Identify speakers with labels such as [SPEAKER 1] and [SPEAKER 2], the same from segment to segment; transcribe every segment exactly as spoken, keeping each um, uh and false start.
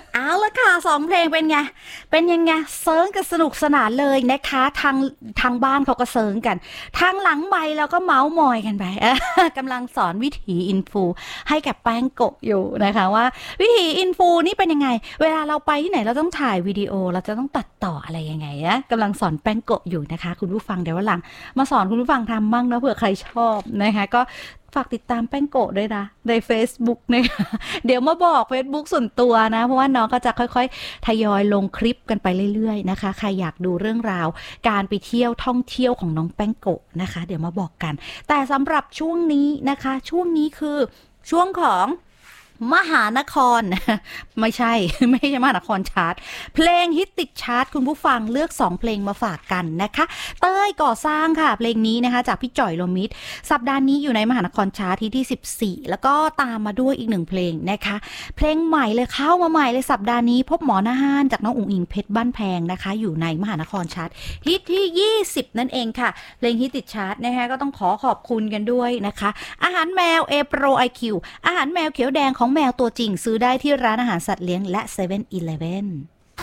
[SPEAKER 1] เอาละค่ะสองเพลงเป็นไงเป็นยังไงเซิร์งกันสนุกสนานเลยนะคะทางทางบ้านเขาก็เซิร์งกันทางหลังไมค์เราก็เมาส์มอยกันไปกำลังสอนวิถีอินฟูให้กับแป้งโกะอยู่นะคะว่าวิถีอินฟูนี่เป็นยังไงเวลาเราไปที่ไหนเราต้องถ่ายวิดีโอเราจะต้องตัดต่ออะไรยังไงนะกำลังสอนแป้งโกะอยู่นะคะคุณผู้ฟังเดี๋ยววันหลังมาสอนคุณผู้ฟังทำบ้างนะเผื่อใครชอบนะคะก็ฝากติดตามแป้งโกะด้วยนะใน Facebook นะคะเดี๋ยวมาบอก Facebook ส่วนตัวนะเพราะว่าน้องก็จะค่อยๆทยอยลงคลิปกันไปเรื่อยๆนะคะใครอยากดูเรื่องราวการไปเที่ยวท่องเที่ยวของน้องแป้งโกะนะคะเดี๋ยวมาบอกกันแต่สำหรับช่วงนี้นะคะช่วงนี้คือช่วงของมหานครไม่ใช่ไม่ใช่มหานครชาร์ตเพลงฮิตติดชาร์ตคุณผู้ฟังเลือกสองเพลงมาฝากกันนะคะเต้ยก่อสร้างค่ะเพลงนี้นะคะจากพี่จ่อยโลมิตสัปดาห์นี้อยู่ในมหานครชาร์ตที่ที่สิบสี่แล้วก็ตามมาด้วยอีกหนึ่งเพลงนะคะเพลงใหม่เลยเข้ามาใหม่เลยสัปดาห์นี้พบหมอหน้าห้านจากน้องอุ๋งอิงเพชรบ้านแพงนะคะอยู่ในมหานครชาร์ตฮิตที่ยี่สิบนั่นเองค่ะเพลงฮิตติดชาร์ตนะคะก็ต้องขอขอบคุณกันด้วยนะคะอาหารแมว A Pro ไอ คิว อาหารแมวเขียวแดงของแมวตัวจริงซื้อได้ที่ร้านอาหารสัตว์เลี้ยงและเซเว่นอีเลฟเว่น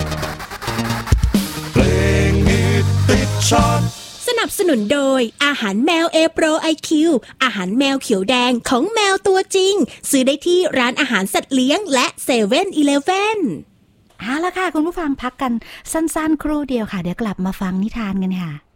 [SPEAKER 2] เพลงฮิตติดชาร์ต
[SPEAKER 3] สนับสนุนโดยอาหารแมว A Pro ไอ คิว อาหารแมวเขียวแดงของแมวตัวจริงซื้อได้ที่ร้านอาหารสัตว์เลี้ยงและเซเว่นอีเลฟเว่น
[SPEAKER 1] เอาละค่ะคุณผู้ฟังพักกันสั้นๆครู่เดียวค่ะเดี๋ยวกลับมาฟังนิทานกันค่ะ